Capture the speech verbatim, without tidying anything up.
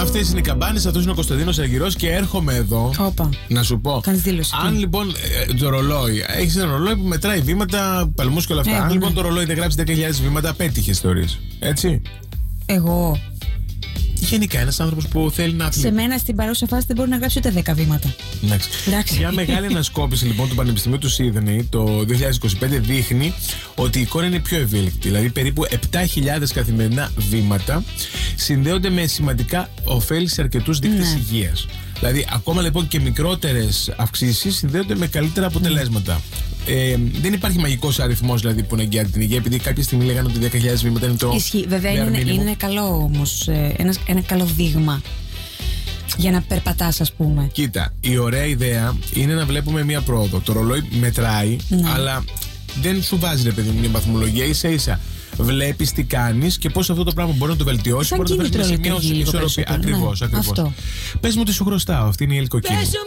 Αυτές είναι οι καμπάνες, αυτός είναι ο Κωνσταντίνος Αργυρός και έρχομαι εδώ. Όπα. Να σου πω. Κάνεις δήλωση. Αν λοιπόν ε, το ρολόι, έχεις ένα ρολόι που μετράει βήματα, παλμούς και όλα αυτά. Έχω, Αν λοιπόν ναι. το ρολόι δεν γράψει δέκα χιλιάδες βήματα, πέτυχες θεωρείς. Έτσι. Εγώ. Γενικά ένας άνθρωπος που θέλει να. Σε μένα στην παρούσα φάση δεν μπορεί να γράψει ούτε δέκα βήματα. Εντάξει. Εντάξει. Μια μεγάλη ανασκόπηση λοιπόν του Πανεπιστημίου του Σίδνεϊ το δύο χιλιάδες είκοσι πέντε δείχνει ότι η εικόνα είναι πιο ευέλικτη. Δηλαδή περίπου επτά χιλιάδες καθημερινά βήματα συνδέονται με σημαντικά ωφέλη σε αρκετούς δείκτες Ναι. υγείας. Δηλαδή ακόμα λοιπόν και μικρότερες αυξήσεις συνδέονται με καλύτερα αποτελέσματα. Ε, δεν υπάρχει μαγικός αριθμός δηλαδή που να εγγυάται την υγεία, επειδή κάποια στιγμή λέγανε ότι δέκα χιλιάδες βήματα είναι το. Ισχύει. Βέβαια bare είναι, minimum. είναι καλό όμως. ε, Ένα, ένα καλό δείγμα για να περπατάς, ας πούμε. Κοίτα, η ωραία ιδέα είναι να βλέπουμε μία πρόοδο. Το ρολόι μετράει, Ναι. αλλά δεν σου βάζει, ρε παιδί μου, μια βαθμολογία. Ίσα ίσα βλέπεις τι κάνεις και πώς αυτό το πράγμα μπορεί να το βελτιώσει. Σαν Μπορεί να το κίνητρο φέρει σε μια λειτουργεί λίγο ισορροπία. περισσότερο, ναι. Ακριβώς, ακριβώς. Αυτό. Πες μου τι σου χρωστάω. Αυτή είναι η Ελκοκίνη.